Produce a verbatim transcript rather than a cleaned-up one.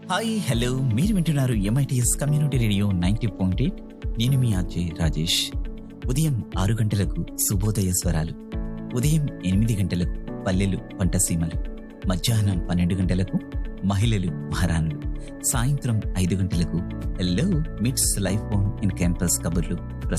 Hi hello మీరు వింటున్నారు MITS community radio ninety point eight. నేను మీ ఆర్జే రాజేష్. ఉదయం ఆరు గంటలకు శుభోదయ స్వరాలు, ఉదయం ఎనిమిది గంటలకు పల్లెలు పంటసీమలు, మధ్యాహ్నం పన్నెండు గంటలకు మహిళలు మహారాణులు, సాయంత్రం ఐదు గంటలకు హలో మిట్స్ లైఫ్ ఆన్ ఇన్ క్యాంపస్ కబుర్లు